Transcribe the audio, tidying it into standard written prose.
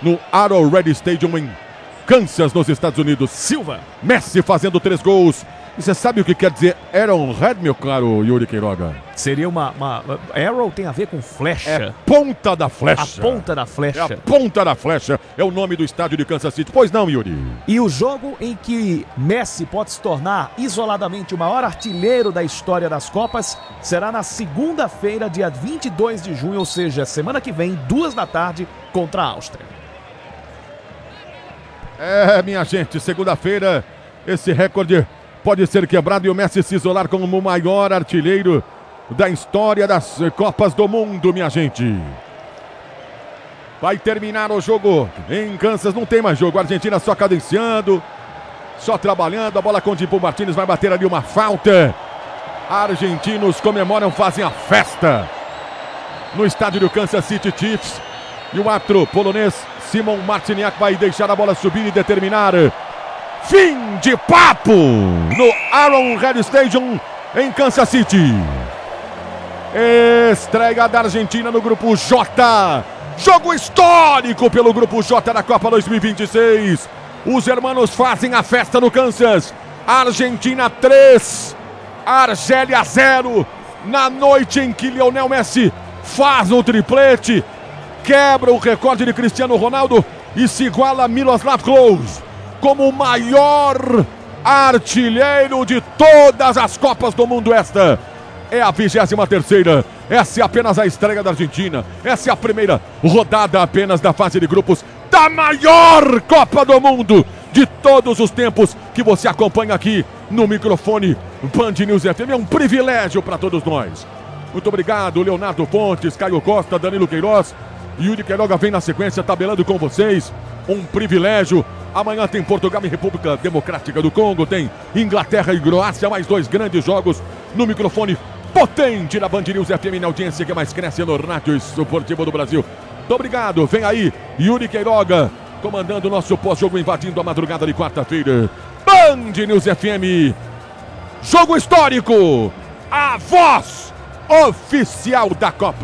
no Arrowhead Stadium em Kansas, nos Estados Unidos. Silva. Messi fazendo 3 gols. E você sabe o que quer dizer Arrowhead, meu caro Yuri Queiroga? Seria uma... Arrow tem a ver com flecha. É ponta da flecha. A ponta da flecha. É a ponta da flecha. É o nome do estádio de Kansas City. Pois não, Yuri? E o jogo em que Messi pode se tornar isoladamente o maior artilheiro da história das Copas será na segunda-feira, dia 22 de junho, ou seja, semana que vem, 14h, contra a Áustria. Minha gente, segunda-feira, esse recorde pode ser quebrado e o Messi se isolar como o maior artilheiro da história das Copas do Mundo, minha gente. Vai terminar o jogo em Kansas, não tem mais jogo. A Argentina só cadenciando, só trabalhando. A bola com o Dibu Martínez vai bater ali uma falta. Argentinos comemoram, fazem a festa no estádio do Kansas City Chiefs. E o árbitro polonês Simon Marciniak vai deixar a bola subir e determinar fim de papo no Arrowhead Stadium em Kansas City. Estreia da Argentina no Grupo J. Jogo histórico pelo Grupo J da Copa 2026. Os hermanos fazem a festa no Kansas. Argentina 3, Argélia 0. Na noite em que Lionel Messi faz o triplete, quebra o recorde de Cristiano Ronaldo e se iguala a Miroslav Klose como o maior artilheiro de todas as Copas do Mundo. Esta é a 23ª. Essa é apenas a estreia da Argentina. Essa é a primeira rodada apenas da fase de grupos da maior Copa do Mundo de todos os tempos, que você acompanha aqui no microfone Band News FM. É um privilégio para todos nós. Muito obrigado, Leonardo Fontes, Caio Costa, Danilo Queiroz. Yuri Queiroga vem na sequência tabelando com vocês. Um privilégio. Amanhã tem Portugal e República Democrática do Congo. Tem Inglaterra e Croácia. Mais 2 grandes jogos no microfone potente da Band News FM, na audiência que mais cresce no rádio esportivo do Brasil. Muito obrigado. Vem aí Yuri Queiroga comandando o nosso pós-jogo, invadindo a madrugada de quarta-feira. Band News FM. Jogo histórico. A voz oficial da Copa.